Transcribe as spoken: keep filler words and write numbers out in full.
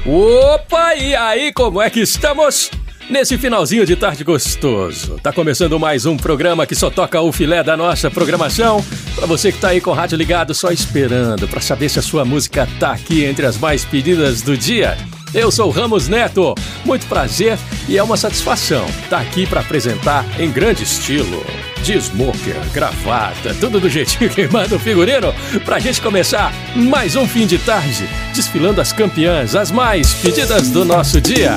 Opa, e aí, como é que estamos? Nesse finalzinho de tarde gostoso, tá começando mais um programa que só toca o filé da nossa programação. Pra você que tá aí com o rádio ligado, só esperando pra saber se a sua música tá aqui entre as mais pedidas do dia. Eu sou o Ramos Neto, muito prazer e é uma satisfação estar aqui para apresentar em grande estilo, de smoker, gravata, tudo do jeitinho que manda o figurino, pra gente começar mais um fim de tarde, desfilando as campeãs, as mais pedidas do nosso dia.